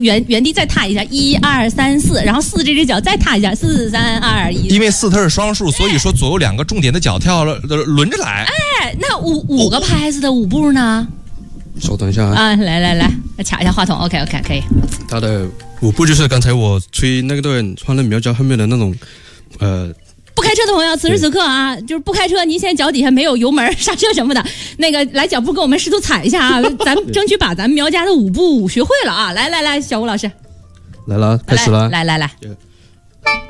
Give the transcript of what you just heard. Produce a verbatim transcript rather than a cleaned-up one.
原原地再踏一下，一二三四，然后四这只脚再踏一下，四三二一。 因为四它是双数，所以说左右两个重点的脚跳了轮着来。 哎，那五五个拍子的舞步呢？ 稍等一下啊，来来来，卡一下话筒 ，OK OK 可以。 他的舞步就是刚才我吹那个段穿在苗家后面的那种，呃。 不开车的朋友，此时此刻啊，就是不开车，您现在脚底下没有油门、刹车什么的，那个来脚步跟我们师徒踩一下啊，咱们争取把咱们苗家的舞步学会了啊！来来来，小吴老师， 来了，开始了， 来来来。来